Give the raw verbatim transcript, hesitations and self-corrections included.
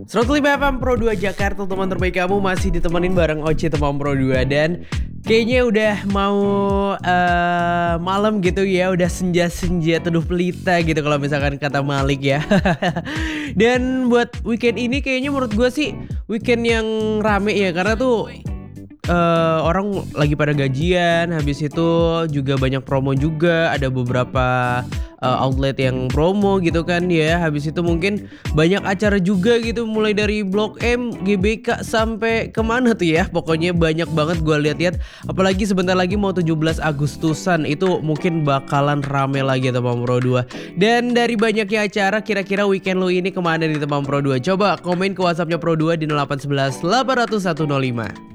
seratus lima F M Pro dua Jakarta, teman terbaik kamu masih ditemenin bareng Oce teman Pro dua. Dan kayaknya udah mau uh, malam gitu ya, udah senja-senja teduh pelita gitu kalau misalkan kata Malik ya. Dan buat weekend ini kayaknya menurut gue sih weekend yang rame ya, karena tuh Uh, orang lagi pada gajian, habis itu juga banyak promo juga, ada beberapa uh, outlet yang promo gitu kan ya. Habis itu mungkin banyak acara juga gitu, mulai dari Blok M, G B K sampai kemana tuh ya. Pokoknya banyak banget gue lihat-lihat. Apalagi sebentar lagi mau tujuh belas Agustusan, itu mungkin bakalan rame lagi teman Pro dua. Dan dari banyaknya acara, kira-kira weekend lo ini kemana nih teman Pro dua? Coba komen ke WhatsAppnya Pro dua di nol delapan satu satu delapan nol satu nol lima.